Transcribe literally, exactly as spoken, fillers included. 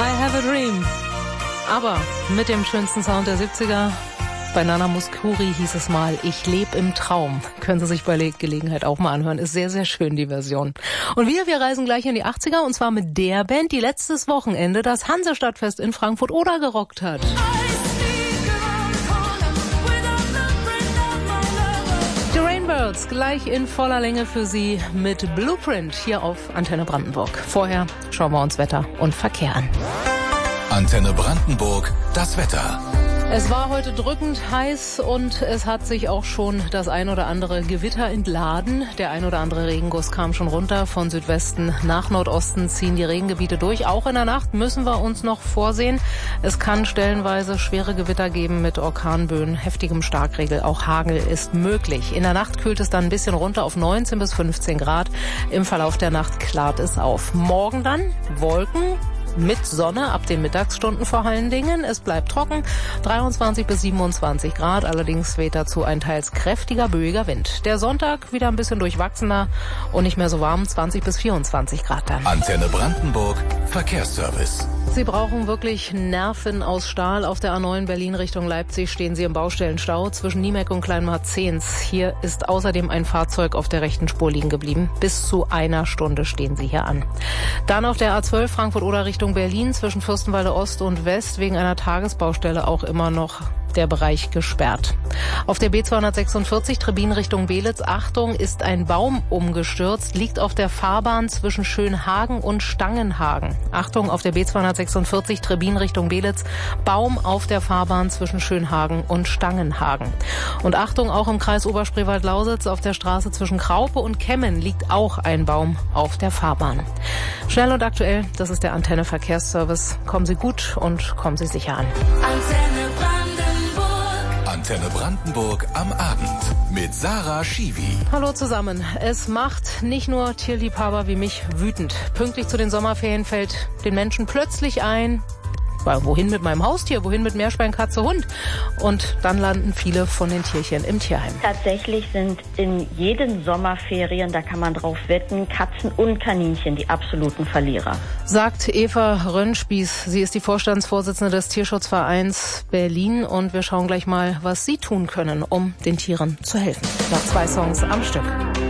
I have a dream. Aber mit dem schönsten Sound der siebziger. Bei Nana Mouskouri hieß es mal, ich lebe im Traum. Können Sie sich bei Gelegenheit auch mal anhören. Ist sehr, sehr schön, die Version. Und wir, wir reisen gleich in die achtziger und zwar mit der Band, die letztes Wochenende das Hansestadtfest in Frankfurt-Oder gerockt hat. Die Rainbirds gleich in voller Länge für Sie mit Blueprint hier auf Antenne Brandenburg. Vorher schauen wir uns Wetter und Verkehr an. Antenne Brandenburg, das Wetter. Es war heute drückend heiß und es hat sich auch schon das ein oder andere Gewitter entladen. Der ein oder andere Regenguss kam schon runter. Von Südwesten nach Nordosten ziehen die Regengebiete durch. Auch in der Nacht müssen wir uns noch vorsehen. Es kann stellenweise schwere Gewitter geben mit Orkanböen, heftigem Starkregen. Auch Hagel ist möglich. In der Nacht kühlt es dann ein bisschen runter auf neunzehn bis fünfzehn Grad. Im Verlauf der Nacht klart es auf. Morgen dann Wolken mit Sonne ab den Mittagsstunden vor allen Dingen. Es bleibt trocken, dreiundzwanzig bis siebenundzwanzig Grad. Allerdings weht dazu ein teils kräftiger, böiger Wind. Der Sonntag wieder ein bisschen durchwachsener und nicht mehr so warm, zwanzig bis vierundzwanzig Grad dann. Antenne Brandenburg, Verkehrsservice. Sie brauchen wirklich Nerven aus Stahl. Auf der A neun Berlin Richtung Leipzig stehen Sie im Baustellenstau zwischen Niemeck und Kleinmarzens. Hier ist außerdem ein Fahrzeug auf der rechten Spur liegen geblieben. Bis zu einer Stunde stehen Sie hier an. Dann auf der A zwölf Frankfurt-Oder Richtung Berlin zwischen Fürstenwalde Ost und West wegen einer Tagesbaustelle auch immer noch der Bereich gesperrt. Auf der B zweihundertsechsundvierzig Trebin Richtung Belitz, Achtung, ist ein Baum umgestürzt, liegt auf der Fahrbahn zwischen Schönhagen und Stangenhagen. Achtung, auf der B zweihundertsechsundvierzig Trebin Richtung Belitz, Baum auf der Fahrbahn zwischen Schönhagen und Stangenhagen. Und Achtung, auch im Kreis Oberspreewald-Lausitz auf der Straße zwischen Kraupe und Kemmen liegt auch ein Baum auf der Fahrbahn. Schnell und aktuell, das ist der Antenne Verkehrsservice. Kommen Sie gut und kommen Sie sicher an. Antenne Antenne Brandenburg am Abend mit Sarah Schiwi. Hallo zusammen. Es macht nicht nur Tierliebhaber wie mich wütend. Pünktlich zu den Sommerferien fällt den Menschen plötzlich ein, wohin mit meinem Haustier, wohin mit Meerschwein, Katze, Hund? Und dann landen viele von den Tierchen im Tierheim. Tatsächlich sind in jeden Sommerferien, da kann man drauf wetten, Katzen und Kaninchen die absoluten Verlierer. Sagt Eva Rönnspieß. Sie ist die Vorstandsvorsitzende des Tierschutzvereins Berlin und wir schauen gleich mal, was Sie tun können, um den Tieren zu helfen. Nach zwei Songs am Stück.